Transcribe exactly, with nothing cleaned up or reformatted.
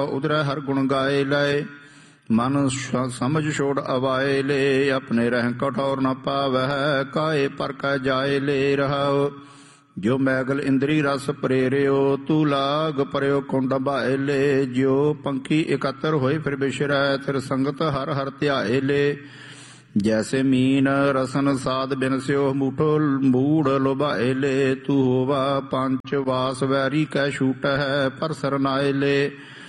ਉਧਰੈ ਹਰ ਗੁਣ ਗਾਏ ਲਏ। ਮਨ ਸਮਝ ਛੋੜ ਅਵਾਏ ਲੈ। ਆਪਣੇ ਰਹਿ ਕਠੌਰ ਨ ਪਾਵਹਿ। ਕਾਏ ਪਰ ਕੈ ਜਾਏ ਲੈ ਰਹਾਉ। ਜੋ ਮੈਗਲ ਇੰਦਰੀ ਰਸ ਪ੍ਰੇਰਿਓ। ਤੂ ਲਾਗ ਪਰਿਓ ਕੁੰਡ ਭਾਏ ਲੈ। ਜਿਉ ਪੰਖੀ ਇਕੱਤਰ ਹੋਏ ਫਿਰ ਬਿਸ਼ਰੈ। ਫਿਰ ਸੰਗਤ ਹਰ ਹਰ ਧਿਆਏ ਲੈ। ਜੈਸੇ ਮੀਨ ਰਸਨ ਸਾਧ ਬਿਨਸਿਓ। ਮੂਠੋ ਮੂੜ ਲੁਭਾਏ ਲੈ। ਤੂ ਹੋਵਾ ਪੰਚ ਵਾਸ ਵੈਰੀ ਕੈ ਛੂਟਹਿ। ਪਰ ਸਰਨਾਏ ਲੈ।